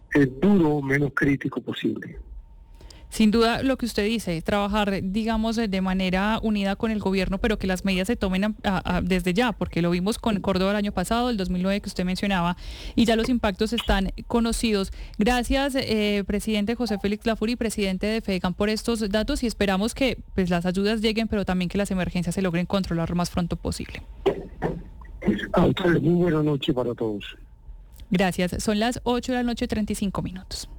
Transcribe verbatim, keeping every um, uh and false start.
eh, duro, menos crítico posible. Sin duda, lo que usted dice, trabajar, digamos, de manera unida con el gobierno, pero que las medidas se tomen a, a, a, desde ya, porque lo vimos con Córdoba el año pasado, el dos mil nueve que usted mencionaba, y ya los impactos están conocidos. Gracias, eh, presidente José Félix Lafuri, presidente de FEDECAN, por estos datos y esperamos que pues, las ayudas lleguen, pero también que las emergencias se logren controlar lo más pronto posible. A ustedes, muy buena noche para todos. Gracias. Son las ocho de la noche, treinta y cinco minutos.